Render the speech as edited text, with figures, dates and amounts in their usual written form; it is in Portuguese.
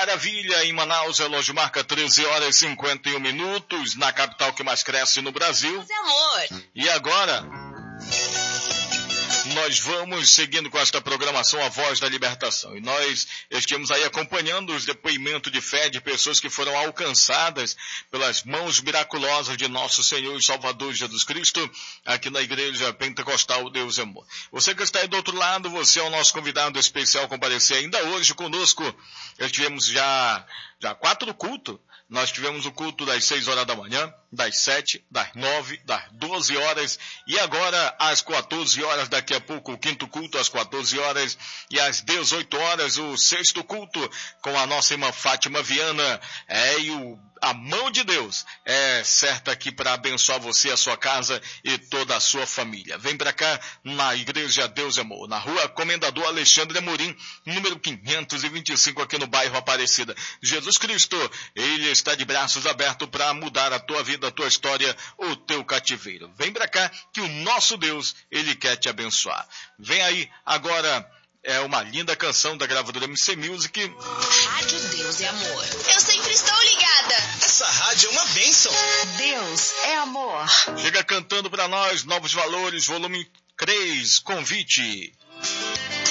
Maravilha, em Manaus, relógio marca 13 horas e 51 minutos, na capital que mais cresce no Brasil. Deus é amor. E agora, nós vamos seguindo com esta programação A Voz da Libertação. E nós estivemos aí acompanhando os depoimentos de fé de pessoas que foram alcançadas pelas mãos miraculosas de nosso Senhor e Salvador Jesus Cristo, aqui na Igreja Pentecostal Deus é Amor. Você que está aí do outro lado, você é o nosso convidado especial a comparecer ainda hoje conosco. Estivemos já 4 cultos. Nós tivemos o culto das 6 horas da manhã, das 7, das 9, das 12 horas e agora às 14 horas, daqui a pouco o 5º culto às 14 horas e às 18 horas o 6º culto com a nossa irmã Fátima Viana. A mão de Deus é certa aqui para abençoar você, a sua casa e toda a sua família. Vem para cá na Igreja Deus é Amor, na rua Comendador Alexandre Amorim, número 525, aqui no bairro Aparecida. Jesus Cristo, Ele está de braços abertos para mudar a tua vida, a tua história, o teu cativeiro. Vem para cá que o nosso Deus, Ele quer te abençoar. Vem aí agora. É uma linda canção da gravadora MC Music. Rádio Deus é Amor. Eu sempre estou ligada. Essa rádio é uma bênção. Deus é amor. Chega cantando para nós, Novos Valores, volume 3, convite.